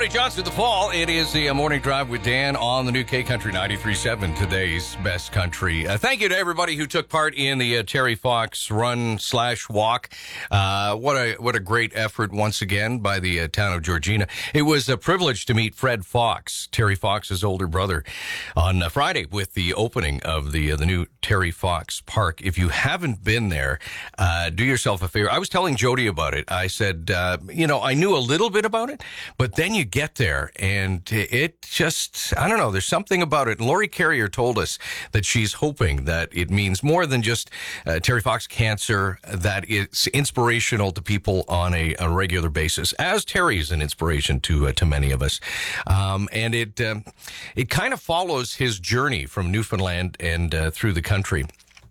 Terry Johnson, The Fall. It is the morning drive with Dan on the new K Country 93.7, today's best country. Thank you to everybody who took part in the Terry Fox run/walk. What a great effort once again by the town of Georgina. It was a privilege to meet Fred Fox, Terry Fox's older brother, on Friday with the opening of the new Terry Fox Park. If you haven't been there, do yourself a favor. I was telling Jody about it. I said, I knew a little bit about it, but then you get there and it just, I don't know, there's something about it. And Lori Carrier told us that she's hoping that it means more than just Terry Fox cancer, that it's inspirational to people on a regular basis, as Terry is an inspiration to many of us. And it kind of follows his journey from Newfoundland and through the country,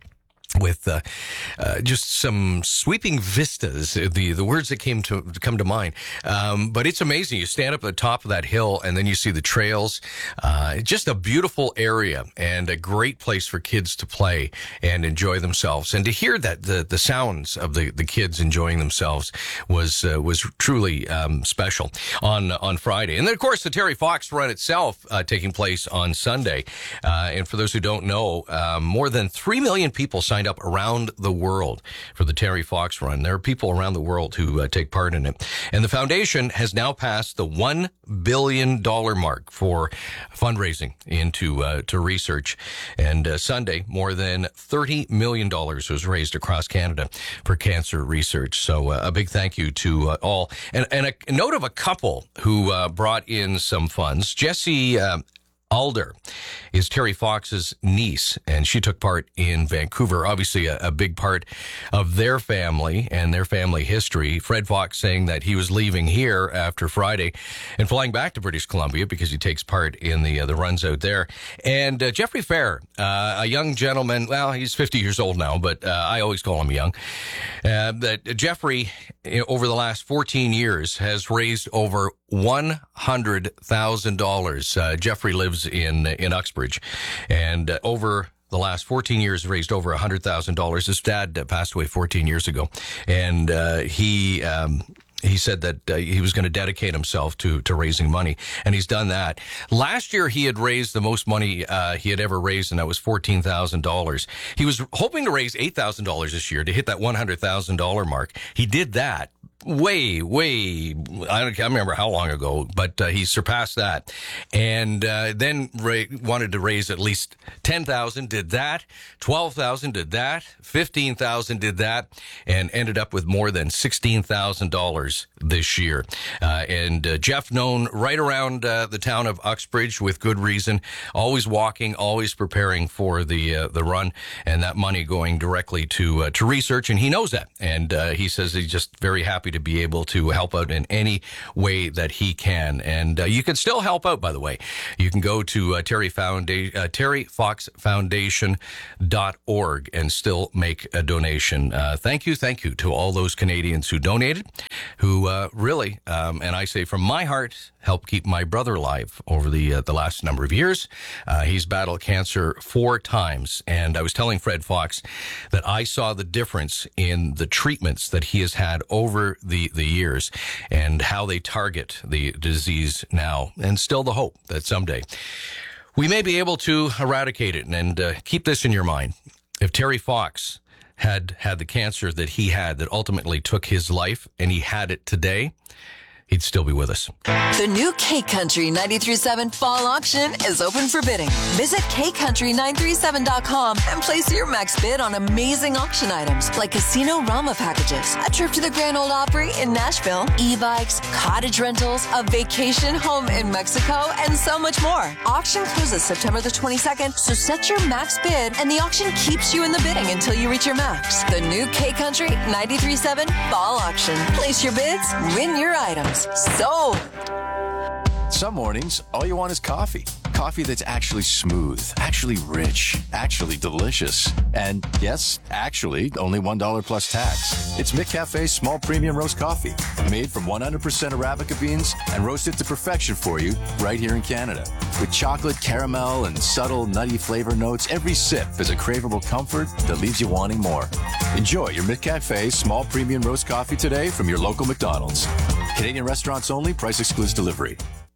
with just some sweeping vistas, the words that come to mind. But it's amazing. You stand up at the top of that hill and then you see the trails. Just a beautiful area and a great place for kids to play and enjoy themselves. And to hear that the sounds of the kids enjoying themselves was truly special on Friday. And then, of course, the Terry Fox Run itself taking place on Sunday. And for those who don't know, more than 3 million people signed up around the world for the Terry Fox Run. There are people around the world who take part in it. And the foundation has now passed the $1 billion mark for fundraising into to research. And Sunday, more than $30 million was raised across Canada for cancer research. So a big thank you to all. And a note of a couple who brought in some funds. Jessie Alder is Terry Fox's niece, and she took part in Vancouver. Obviously, a big part of their family and their family history. Fred Fox saying that he was leaving here after Friday and flying back to British Columbia because he takes part in the runs out there. And Jeffrey Fair, a young gentleman, well, he's 50 years old now, but I always call him young. That Jeffrey, over the last 14 years, has raised over $100,000. Jeffrey lives in Uxbridge, and over the last 14 years raised over $100,000. His dad passed away 14 years ago, and he said that he was going to dedicate himself to raising money, and he's done that. Last year, he had raised the most money he had ever raised, and that was $14,000. He was hoping to raise $8,000 this year to hit that $100,000 mark. He did that way, I can't remember how long ago, but he surpassed that. And then wanted to raise at least $10,000, did that. $12,000, did that. $15,000, did that. And ended up with more than $16,000 this year. And Jeff, known right around the town of Uxbridge with good reason, always walking, always preparing for the run, and that money going directly to research. And he knows that. And he says he's just very happy to be able to help out in any way that he can. And you can still help out, by the way. You can go to terryfoxfoundation.org and still make a donation. Thank you to all those Canadians who donated, who really, and I say from my heart, helped keep my brother alive over the last number of years. He's battled cancer 4 times, and I was telling Fred Fox that I saw the difference in the treatments that he has had over the years and how they target the disease now, and still the hope that someday we may be able to eradicate it. And keep this in your mind. If Terry Fox had the cancer that he had that ultimately took his life, and he had it today, he'd still be with us. The new K Country 93.7 Fall Auction is open for bidding. Visit KCountry937.com and place your max bid on amazing auction items like Casino Rama packages, a trip to the Grand Ole Opry in Nashville, e-bikes, cottage rentals, a vacation home in Mexico, and so much more. Auction closes September the 22nd, so set your max bid and the auction keeps you in the bidding until you reach your max. The new K Country 93.7 Fall Auction. Place your bids, win your items. Sold. Some mornings, all you want is coffee. Coffee that's actually smooth, actually rich, actually delicious. And yes, actually, only $1 plus tax. It's McCafe's small premium roast coffee, made from 100% Arabica beans and roasted to perfection for you right here in Canada. With chocolate, caramel, and subtle nutty flavor notes, every sip is a craveable comfort that leaves you wanting more. Enjoy your McCafe small premium roast coffee today from your local McDonald's. Canadian restaurants only, price excludes delivery.